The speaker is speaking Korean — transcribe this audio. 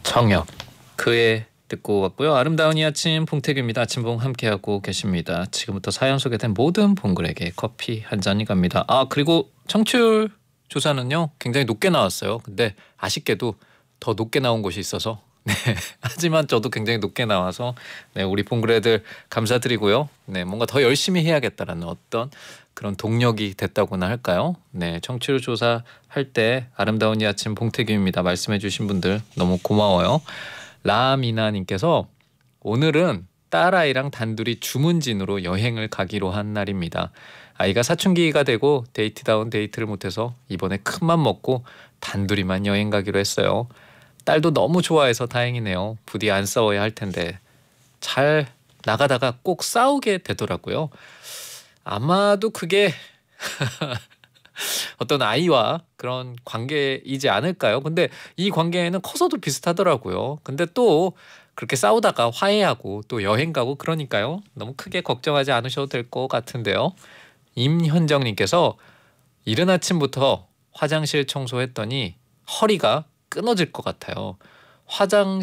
청엽 그의 듣고 왔고요. 아름다운 이 아침 봉태규입니다. 아침봉 함께하고 계십니다. 지금부터 사연 소개된 모든 봉글에게 커피 한 잔이 갑니다. 그리고 청취율 조사는요 굉장히 높게 나왔어요. 근데 아쉽게도 더 높게 나온 곳이 있어서 네. 하지만 저도 굉장히 높게 나와서 네, 우리 봉글애들 감사드리고요. 네, 뭔가 더 열심히 해야겠다라는 어떤 그런 동력이 됐다고나 할까요? 네, 청취율 조사 할 때 아름다운 이 아침 봉태규입니다. 말씀해주신 분들 너무 고마워요. 라미나님께서 오늘은 딸아이랑 단둘이 주문진으로 여행을 가기로 한 날입니다. 아이가 사춘기가 되고 데이트다운 데이트를 못해서 이번에 큰맘 먹고 단둘이만 여행 가기로 했어요. 딸도 너무 좋아해서 다행이네요. 부디 안 싸워야 할 텐데 잘 나가다가 꼭 싸우게 되더라고요. 아마도 그게 어떤 아이와 그런 관계이지 않을까요? 근데 이 관계는 커서도 비슷하더라고요. 근데 또 그렇게 싸우다가 화해하고 또 여행 가고 그러니까요. 너무 크게 걱정하지 않으셔도 될 것 같은데요. 임현정님께서 이른 아침부터 화장실 청소했더니 허리가 끊어질 것 같아요. 화장실